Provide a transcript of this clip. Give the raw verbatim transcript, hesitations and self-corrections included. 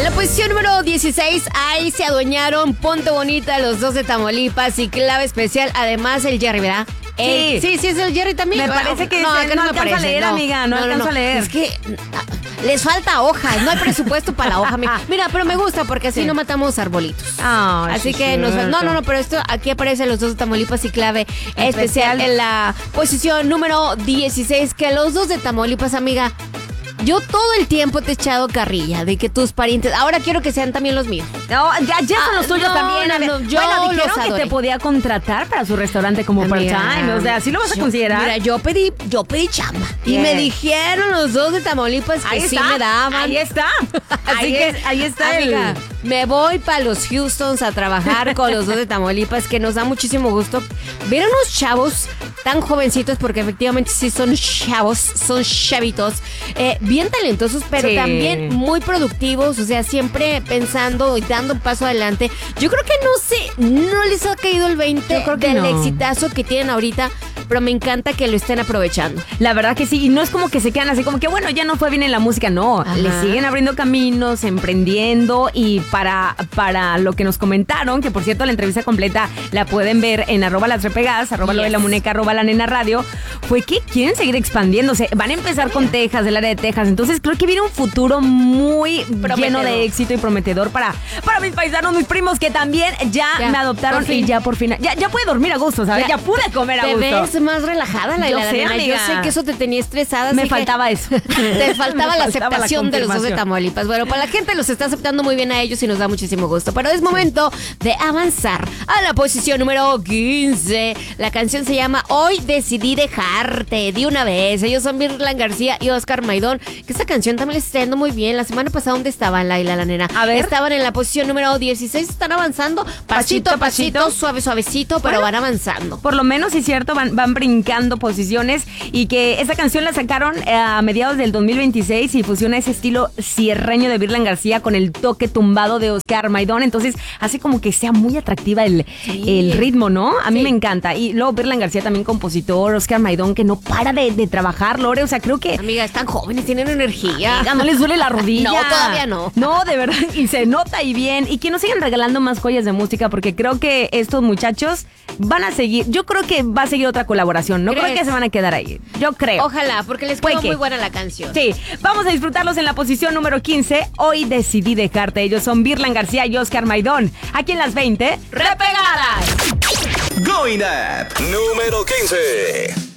En la posición número dieciséis, ahí se adueñaron Ponte Bonita, los dos de Tamaulipas y Clave Especial, además el Jerry, ¿verdad? Sí. El, sí, sí, es el Jerry también. Me parece que no, es, que no, no me alcanzo parece, a leer, no. amiga, no, No, no, alcanzo no. a leer. Es que ah, les falta hojas, no hay presupuesto para la hoja. Mira, Mira, pero me gusta porque así Sí. no matamos arbolitos. Ah, Así sí, que nos cierto. no, no, no, pero esto aquí aparecen los dos de Tamaulipas y Clave Especial, Especial. en la posición número dieciséis, que los dos de Tamaulipas, amiga. Yo todo el tiempo te he echado carrilla de que tus parientes, ahora quiero que sean también los míos. No, ya, ya son Ah, los tuyos no, también. no, a ver. no, yo bueno, dijeron los que adoré. te podía contratar para su restaurante como Amiga, part-time. O sea, ¿sí lo vas a yo- considerar? Mira, yo pedí, yo pedí chamba. Y Bien. me dijeron los dos de Tamaulipas que ahí sí está, me daban. ahí está. Así ahí, que, es- ahí está amiga, el... me voy para los Houstons a trabajar con los dos de Tamaulipas, que nos da muchísimo gusto ver a unos chavos tan jovencitos, porque efectivamente sí son chavos, son chavitos, eh, bien talentosos, pero Sí. también muy productivos, o sea, siempre pensando y dando un paso adelante. Yo creo que no sé, no les ha caído el veinte Yo creo que del no. exitazo que tienen ahorita, pero me encanta que lo estén aprovechando. La verdad que sí, y no es como que se quedan así como que bueno, ya no fue bien en la música, no, Ajá. le siguen abriendo caminos, emprendiendo y para, para lo que nos comentaron, que por cierto la entrevista completa la pueden ver en arroba las repegadas, arroba lo de la Yes. muñeca, arroba la nena radio, fue que quieren seguir expandiéndose, van a empezar con Texas, del área de Texas, entonces creo que viene un futuro muy Prometedor. lleno de éxito y prometedor para, para mis paisanos, mis primos que también ya, Ya, me adoptaron por fin. y ya por fin, ya, ya pude dormir a gusto, ¿sabes? Ya, Ya, pude comer a Te gusto. ves más relajada, la Yo la sé, nena. Yo amiga. sé que eso te tenía estresada. Me así que faltaba eso. Te faltaba Me la faltaba la aceptación de los dos de confirmación. Tamaulipas. Bueno, para la gente los está aceptando muy bien a ellos y nos da muchísimo gusto. Pero es momento de avanzar a la posición número quince. La canción se llama Hoy Decidí Dejarte de una vez. Ellos son Virlan García y Oscar Maidón. Que esta canción también les está yendo muy bien. La semana pasada, ¿dónde estaban, Laila, la nena? A ver. Estaban en la posición número dieciséis. Están avanzando pasito a pasito, pasito. suave, suavecito, pero Bueno. van avanzando. Por lo menos, sí es cierto, van, van brincando posiciones y que esa canción la sacaron eh, a mediados del dos mil veintiséis y fusiona ese estilo cierreño de Virlan García con el toque tumbado de Oscar Maidón, entonces hace como que sea muy atractiva el, Sí. el ritmo, ¿no? A mí Sí. me encanta. Y luego Virlan García también compositor, Oscar Maidón que no para de, de trabajar, Lore, o sea, creo que... Amiga, están jóvenes, tienen energía. Amiga, no les duele la rodilla. No, todavía no. No, de verdad, y se nota y bien. Y que nos sigan regalando más joyas de música, porque creo que estos muchachos van a seguir. Yo creo que va a seguir otra colaboración. No ¿Crees? creo que se van a quedar ahí. Yo creo. Ojalá, porque les Puede quedó que. muy buena la canción. Sí, vamos a disfrutarlos en la posición número quince. Hoy decidí dejarte. Ellos son Virlan García y Oscar Maidón. Aquí en las veinte, ¡repegadas! Going Up, número quince.